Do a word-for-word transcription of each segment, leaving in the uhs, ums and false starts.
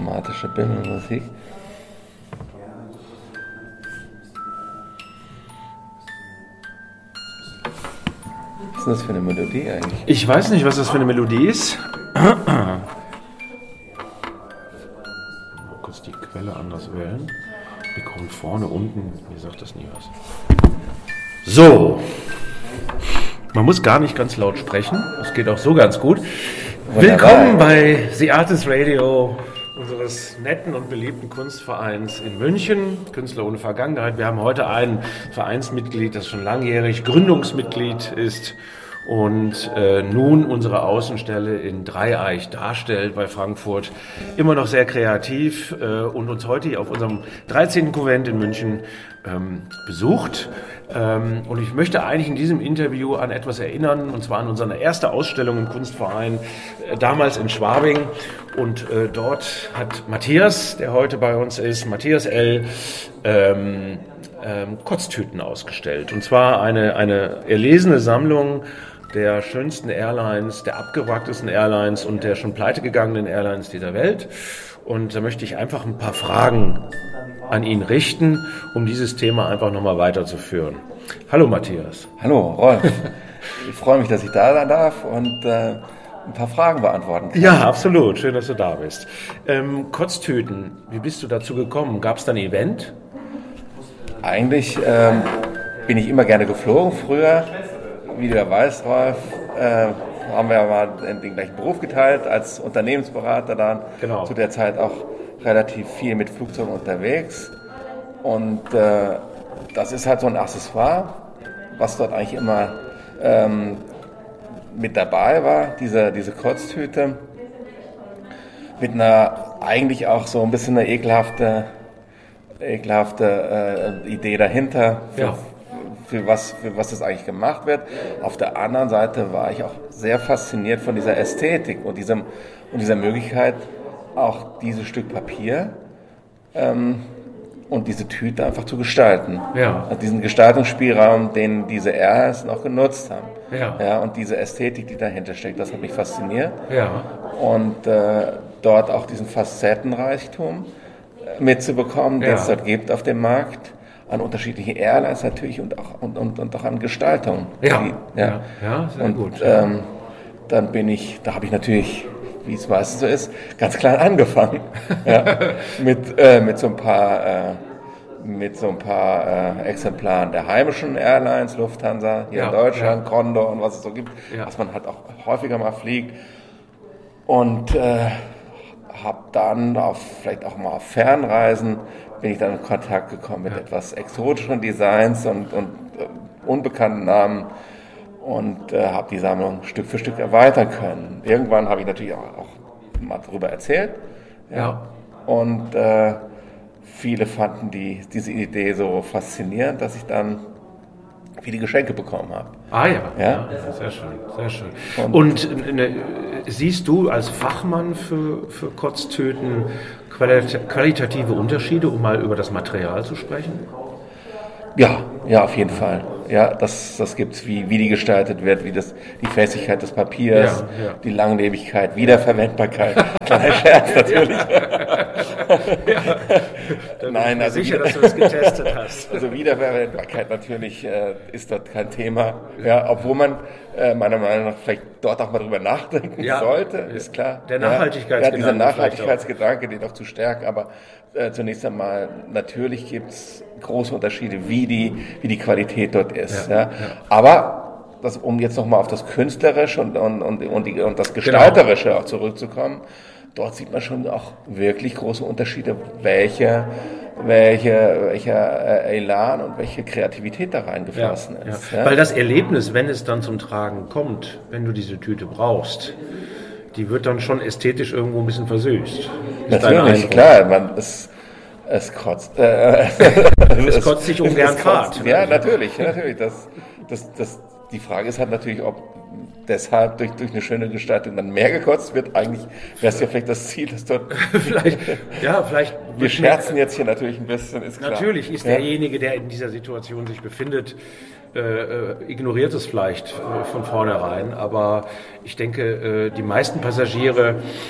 dramatische Bimmelmusik. Was ist denn das für eine Melodie eigentlich? Ich weiß nicht, was das für eine Melodie ist. Mal kurz die Quelle anders wählen. Mikro vorne, unten, mir sagt das nie was. So. Man muss gar nicht ganz laut sprechen. Das geht auch so ganz gut. Willkommen bei The Artist Radio, unseres netten und beliebten Kunstvereins in München, Künstler ohne Vergangenheit. Wir haben heute ein Vereinsmitglied, das schon langjährig Gründungsmitglied ist und äh, nun unsere Außenstelle in Dreieich darstellt bei Frankfurt. Immer noch sehr kreativ äh, und uns heute hier auf unserem dreizehnten Konvent in München ähm, besucht. Ähm, und ich möchte eigentlich in diesem Interview an etwas erinnern, und zwar an unsere erste Ausstellung im Kunstverein, äh, damals in Schwabing. Und äh, dort hat Matthias, der heute bei uns ist, Matthias L., ähm, ähm, Kotztüten ausgestellt. Und zwar eine, eine erlesene Sammlung der schönsten Airlines, der abgewracktesten Airlines und der schon pleitegegangenen Airlines dieser Welt. Und da möchte ich einfach ein paar Fragen an ihn richten, um dieses Thema einfach nochmal weiterzuführen. Hallo Matthias. Hallo Rolf. Ich freue mich, dass ich da sein darf und äh, ein paar Fragen beantworten kann. Ja, absolut. Schön, dass du da bist. Ähm, Kotztüten, wie bist du dazu gekommen? Gab es da ein Event? Eigentlich ähm, bin ich immer gerne geflogen früher. Wie du ja weißt, Rolf, äh, haben wir ja mal den gleichen Beruf geteilt als Unternehmensberater dann. Genau. Zu der Zeit auch relativ viel mit Flugzeugen unterwegs. Und äh, das ist halt so ein Accessoire, was dort eigentlich immer ähm, mit dabei war, diese, diese Kotztüte. Mit einer eigentlich auch so ein bisschen eine ekelhafte, ekelhafte äh, Idee dahinter. Für, ja. Für was, für was das eigentlich gemacht wird. Auf der anderen Seite war ich auch sehr fasziniert von dieser Ästhetik und, diesem, und dieser Möglichkeit, auch dieses Stück Papier ähm, und diese Tüte einfach zu gestalten. Ja. Also diesen Gestaltungsspielraum, den diese Airlines noch genutzt haben. Ja. Ja, und diese Ästhetik, die dahinter steckt, das hat mich fasziniert. Ja. Und äh, dort auch diesen Facettenreichtum äh, mitzubekommen, den ja. es dort gibt auf dem Markt. An unterschiedlichen Airlines natürlich und auch, und, und, und auch an Gestaltung. Ja, die, ja. ja, ja, sehr und, gut. Ähm, dann bin ich, da habe ich natürlich, wie es meistens so ist, ganz klein angefangen. ja, mit, äh, mit so ein paar, äh, mit so ein paar äh, Exemplaren der heimischen Airlines, Lufthansa, hier ja, in Deutschland, ja. Condor und was es so gibt, ja. was man halt auch häufiger mal fliegt. Und äh, habe dann auf, vielleicht auch mal auf Fernreisen, bin ich dann in Kontakt gekommen mit ja. etwas exotischen Designs und, und äh, unbekannten Namen und äh, habe die Sammlung Stück für Stück erweitern können. Irgendwann habe ich natürlich auch, auch mal darüber erzählt. Ja. ja. Und äh, viele fanden die, diese Idee so faszinierend, dass ich dann viele Geschenke bekommen habe. Ah ja, ja? ja sehr schön, sehr schön. Und, und ne, siehst du als Fachmann für, für Kotztüten qualitative Unterschiede, um mal über das Material zu sprechen? Ja, ja, auf jeden Fall. Ja, das, das gibt's, wie, wie die gestaltet wird, wie das, die Festigkeit des Papiers, ja, ja. die Langlebigkeit, Wiederverwendbarkeit. Kleiner Scherz natürlich. ja, Nein, also sicher, dass du das getestet hast. Also Wiederverwendbarkeit natürlich äh, ist dort kein Thema. Ja, obwohl man äh, meiner Meinung nach vielleicht dort auch mal drüber nachdenken ja, sollte, ist klar. Der Nachhaltigkeitsgedanke. Ja, dieser Nachhaltigkeitsgedanke, den auch zu stärken, aber äh, zunächst einmal, natürlich gibt es große Unterschiede, wie die, wie die Qualität dort ist. Ja, ja. Ja. Aber das, um jetzt nochmal auf das Künstlerische und, und, und, und, die, und das Gestalterische genau. auch zurückzukommen, dort sieht man schon auch wirklich große Unterschiede, welche, welche, welcher Elan und welche Kreativität da reingeflossen ja, ist. Ja. Ja? Weil das Erlebnis, wenn es dann zum Tragen kommt, wenn du diese Tüte brauchst, die wird dann schon ästhetisch irgendwo ein bisschen versüßt. Natürlich, klar, man, es, es kotzt. Äh, es kotzt sich ungern Fahrt. Ja, natürlich, natürlich. Das, das, das, die Frage ist halt natürlich, ob deshalb durch, durch eine schöne Gestaltung dann mehr gekotzt wird. Eigentlich wäre es ja vielleicht das Ziel, dass dort... vielleicht, ja, vielleicht... Wir scherzen jetzt hier natürlich ein bisschen, ist klar. Natürlich ist ja. derjenige, der in dieser Situation sich befindet, äh, äh, ignoriert es vielleicht äh, von vornherein. Aber ich denke, äh, die meisten Passagiere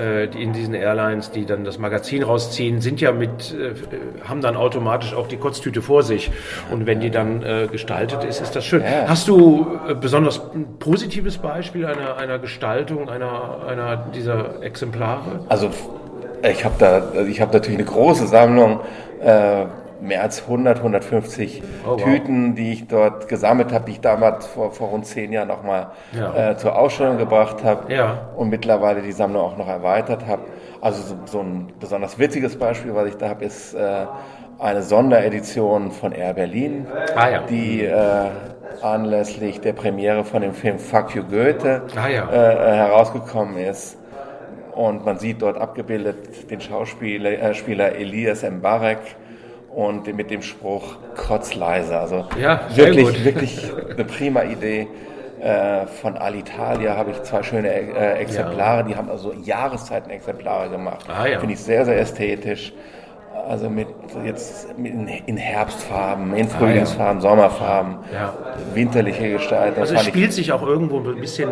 äh, die in diesen Airlines, die dann das Magazin rausziehen, sind ja mit, äh, haben dann automatisch auch die Kotztüte vor sich. Und wenn die dann äh, gestaltet ist, ist das schön. Ja. Hast du äh, besonders ein positives Beispiel einer, einer Gestaltung einer, einer dieser Exemplare? Also ich habe da, ich habe natürlich eine große Sammlung, äh, mehr als hundert, hundertfünfzig oh, wow. Tüten, die ich dort gesammelt habe, die ich damals vor, vor rund zehn Jahren noch mal ja. äh, zur Ausstellung gebracht habe ja. und mittlerweile die Sammlung auch noch erweitert habe. Also so, so ein besonders witziges Beispiel, was ich da habe, ist äh, eine Sonderedition von Air Berlin, ah, ja. die äh, anlässlich der Premiere von dem Film Fuck You Goethe ah, ja. äh, herausgekommen ist. Und man sieht dort abgebildet den Schauspieler äh, Spieler Elias Mbarek und mit dem Spruch Kotzleise. Also ja, wirklich, gut. wirklich eine prima Idee. Äh, von Alitalia habe ich zwei schöne äh, Exemplare, ja. die haben also Jahreszeiten-Exemplare gemacht. Ah, ja. Finde ich sehr, sehr ästhetisch. Also mit jetzt in, in Herbstfarben, in Frühlingsfarben, ah, ja. Sommerfarben, ja. winterliche Gestaltung. Also es spielt sich auch irgendwo ein bisschen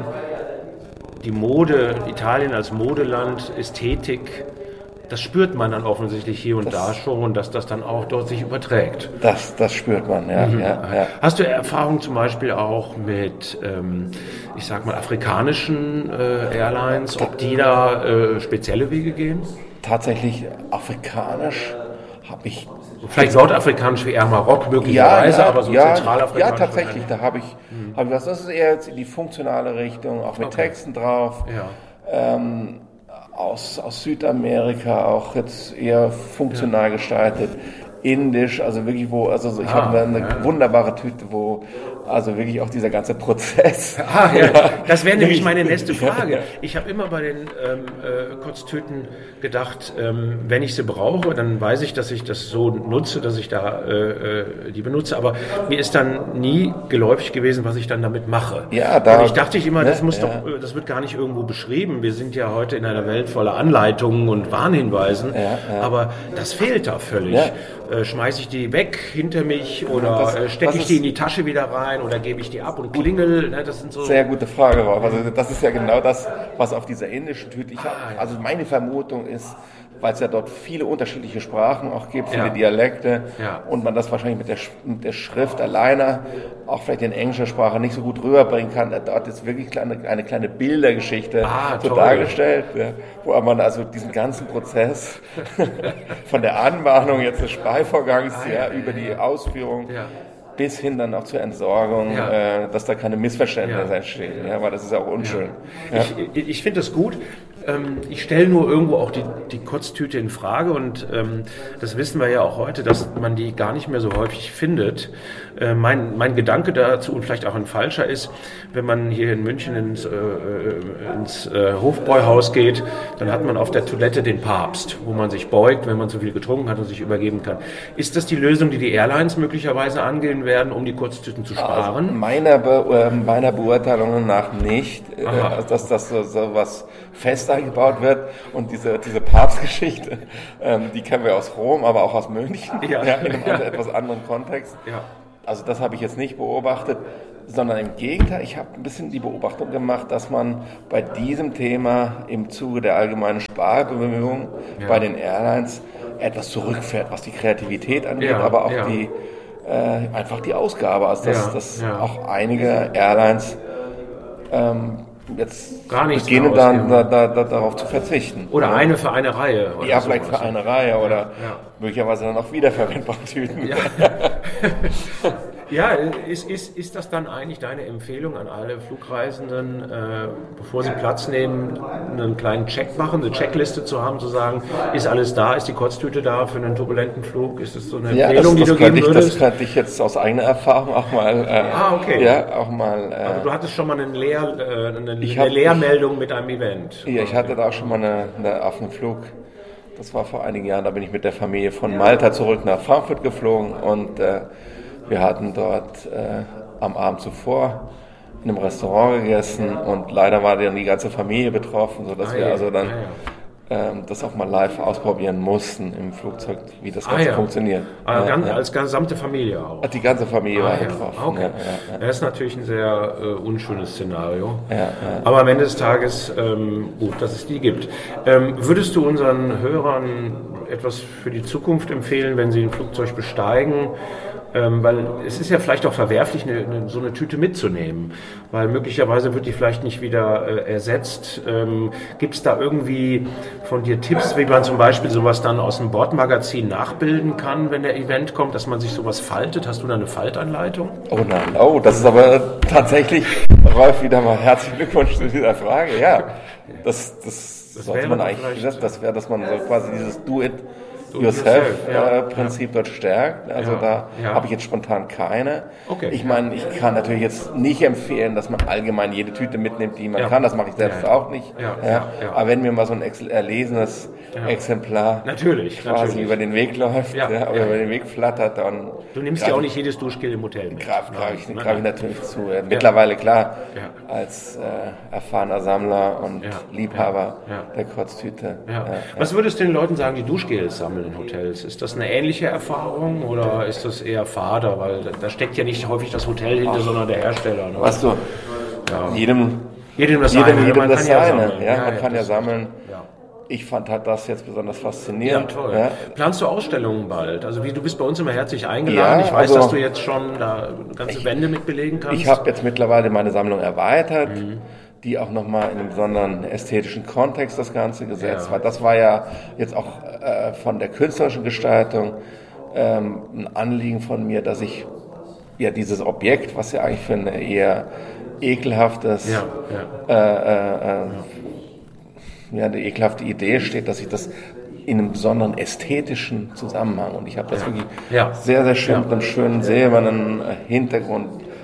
die Mode, Italien als Modeland, Ästhetik, das spürt man dann offensichtlich hier und das, da schon, dass das dann auch dort sich überträgt. Das, das spürt man, ja, mhm. ja, ja. Hast du Erfahrung zum Beispiel auch mit, ähm, ich sag mal, afrikanischen äh, Airlines, ob die da äh, spezielle Wege gehen? Tatsächlich afrikanisch habe ich... Vielleicht nordafrikanisch wie eher Marokko möglicherweise, ja, ja, aber so ja, zentralafrikanisch. Ja, tatsächlich, da habe ich, mhm. hab ich was. Das ist eher jetzt in die funktionale Richtung, auch mit okay. Texten drauf. Ja. Ähm, aus, aus Südamerika auch jetzt eher funktional ja. gestaltet. Indisch, also wirklich wo, also ich ah, habe eine ja. wunderbare Tüte, wo also wirklich auch dieser ganze Prozess. Ah, ja. Das wäre nämlich meine nächste Frage. Ich habe immer bei den ähm, äh, Kotztüten gedacht, ähm, wenn ich sie brauche, dann weiß ich, dass ich das so nutze, dass ich da äh, äh, die benutze. Aber mir ist dann nie geläufig gewesen, was ich dann damit mache. Ja, da, Und ich dachte ich immer, das ne, muss ja. doch, das wird gar nicht irgendwo beschrieben. Wir sind ja heute in einer Welt voller Anleitungen und Warnhinweisen, ja, ja. aber das fehlt da völlig. Ja. Äh, schmeiße ich die weg hinter mich oder das, äh, stecke ich die in die Tasche wieder rein oder gebe ich die ab und klingel? Ne, das sind so sehr gute Frage, Rolf. Also das ist ja genau das, was auf dieser indischen Tüte. Ich hab, ah, ja. Also meine Vermutung ist, weil es ja dort viele unterschiedliche Sprachen auch gibt, viele ja. Dialekte ja. und man das wahrscheinlich mit der, mit der Schrift alleine auch vielleicht in englischer Sprache nicht so gut rüberbringen kann. Dort ist wirklich eine, eine kleine Bildergeschichte ah, so dargestellt, ja, wo man also diesen ganzen Prozess von der Anmahnung jetzt des Speivorgangs ah, ja, ja, über die Ausführung ja. bis hin dann auch zur Entsorgung, ja. äh, dass da keine Missverständnisse ja. entstehen, ja, weil das ist auch unschön. Ja. Ja. Ich, ich finde das gut. Ich stelle nur irgendwo auch die, die Kotztüte in Frage und ähm, das wissen wir ja auch heute, dass man die gar nicht mehr so häufig findet. Äh, mein, mein Gedanke dazu und vielleicht auch ein falscher ist, wenn man hier in München ins, äh, ins äh, Hofbräuhaus geht, dann hat man auf der Toilette den Papst, wo man sich beugt, wenn man zu viel getrunken hat und sich übergeben kann. Ist das die Lösung, die die Airlines möglicherweise angehen werden, um die Kotztüten zu sparen? Also meiner, Be- meiner Beurteilung nach nicht, äh, dass das so, so was fest eingebaut wird und diese, diese Papstgeschichte, ähm, die kennen wir aus Rom, aber auch aus München, ja. Ja, in einem ja. etwas anderen Kontext. Ja. Also das habe ich jetzt nicht beobachtet, sondern im Gegenteil, ich habe ein bisschen die Beobachtung gemacht, dass man bei diesem Thema im Zuge der allgemeinen Sparbemühungen ja. bei den Airlines etwas zurückfährt, was die Kreativität angeht, ja. aber auch ja. die äh, einfach die Ausgabe, also dass, ja. dass ja. auch einige Airlines ähm, jetzt Gar beginnen dann da, da, da, darauf zu verzichten. Oder ja. eine für eine Reihe. Oder ja, so vielleicht für eine Reihe oder ja. möglicherweise dann auch wiederverwendbare Tüten. Ja, ja ist, ist, ist das dann eigentlich deine Empfehlung an alle Flugreisenden, äh, bevor sie Platz nehmen, einen kleinen Check machen, eine Checkliste zu haben, zu sagen, ist alles da, ist die Kotztüte da für einen turbulenten Flug? Ist das so eine ja, Empfehlung, das, das die du geben ich, würdest? Das könnte ich jetzt aus eigener Erfahrung auch mal... Äh, ah, okay. Ja, auch mal... Äh, also du hattest schon mal einen Lehr, äh, eine, eine hab, Lehrmeldung mit einem Event. Ja, ich hatte da auch schon mal eine, eine, auf einem Flug, das war vor einigen Jahren, da bin ich mit der Familie von Malta zurück nach Frankfurt geflogen und äh, wir hatten dort äh, am Abend zuvor in einem Restaurant gegessen und leider war dann die ganze Familie betroffen, sodass ah, wir ja, also dann ja, ähm, das auch mal live ausprobieren mussten im Flugzeug, wie das Ah, Ganze ja. funktioniert. Ah, Ja, ganz, ja. Als gesamte Familie auch. Die ganze Familie war Ah, ja. betroffen. Okay. Ja, ja, ja. Das ist natürlich ein sehr äh, unschönes Szenario. Ja, ja. Aber am Ende des Tages ähm, gut, dass es die gibt. Ähm, würdest du unseren Hörern etwas für die Zukunft empfehlen, wenn sie ein Flugzeug besteigen? Ähm, weil es ist ja vielleicht auch verwerflich, eine, eine, so eine Tüte mitzunehmen, weil möglicherweise wird die vielleicht nicht wieder äh, ersetzt. Ähm, Gibt es da irgendwie von dir Tipps, wie man zum Beispiel sowas dann aus dem Bordmagazin nachbilden kann, wenn der Event kommt, dass man sich sowas faltet? Hast du da eine Faltanleitung? Oh nein, oh, das ist aber tatsächlich, Rolf, wieder mal herzlichen Glückwunsch zu dieser Frage. Ja, das, das, Das sollte wäre man doch eigentlich, vielleicht- das, das wäre, dass man so quasi dieses Do-it yourself, ja, Yourself-Prinzip dort stärkt. Also Ja, da ja. habe ich jetzt spontan keine. Okay. Ich meine, ich kann natürlich jetzt nicht empfehlen, dass man allgemein jede Tüte mitnimmt, die man Ja. kann. Das mache ich selbst Ja. auch nicht. Ja, ja, ja. Aber wenn mir mal so ein ex- erlesenes Exemplar Natürlich, quasi natürlich. über den Weg läuft, Ja, ja, oder ja. über den Weg flattert, dann Du nimmst ja auch nicht jedes Duschgel im Hotel mit. Greif, greif, ich, Nein, greif ich nein. natürlich zu. Ja, mittlerweile klar, Ja. als äh, erfahrener Sammler und Ja. Liebhaber Ja. der Kotztüte. Ja. Ja, Was würdest du den Leuten sagen, die Duschgels sammeln in Hotels? Ist das eine ähnliche Erfahrung oder ist das eher fader? Weil da- da steckt ja nicht häufig das Hotel hinter, sondern der Hersteller. Ne? Weißt du, jedem, Jedem das jedem, seine, jedem man das kann ja seine. sammeln. Ja, man kann ja das- sammeln. Ja. Ich fand halt das jetzt besonders Ja, faszinierend. toll. Ja. Planst du Ausstellungen bald? Also wie, du bist bei uns immer herzlich eingeladen. Ja, ich weiß, also- dass du jetzt schon da ganze Wände mit belegen kannst. Ich habe jetzt mittlerweile meine Sammlung erweitert, die auch nochmal in einem besonderen ästhetischen Kontext das Ganze gesetzt Ja. war. Das war ja jetzt auch äh, von der künstlerischen Gestaltung ähm, ein Anliegen von mir, dass ich ja dieses Objekt, was ja eigentlich für eine eher ekelhaftes, Ja, ja. Äh, äh, äh, ja, eine ekelhafte Idee steht, dass ich das in einem besonderen ästhetischen Zusammenhang, und ich habe das wirklich Ja. sehr, sehr schön Ja. mit einem schönen silbernen äh, Hintergrund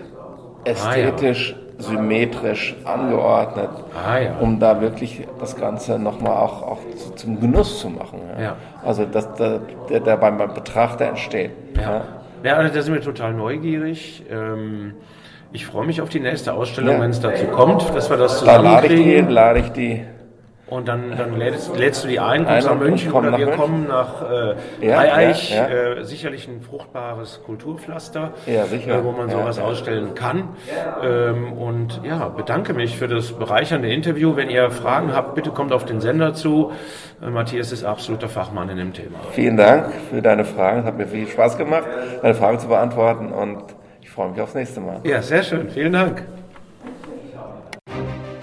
ästhetisch, symmetrisch angeordnet, Ah, ja. um da wirklich das Ganze nochmal auch, auch zu, zum Genuss zu machen. Ja. Ja. Also, dass der, der, der beim beim Betrachter entsteht. Ja, ja, also da sind wir total neugierig. Ähm, ich freue mich auf die nächste Ausstellung, Ja. wenn es dazu kommt, dass wir das Da lade ich die, zusammenkriegen. lade ich die. Und dann, dann lädst, lädst du die ein, Ein kommst nach und München komm oder nach wir München. kommen nach äh, Ja, Dreieich. ja, ja. Äh, sicherlich ein fruchtbares Kulturpflaster, Ja, sicher. Äh, wo man Ja, sowas ja. ausstellen kann. Ähm, und ja, bedanke mich für das bereichernde Interview. Wenn ihr Fragen habt, bitte kommt auf den Sender zu. Äh, Matthias ist absoluter Fachmann in dem Thema. Vielen Dank für deine Fragen. Es hat mir viel Spaß gemacht, deine Fragen zu beantworten, und ich freue mich aufs nächste Mal. Ja, sehr schön. Vielen Dank.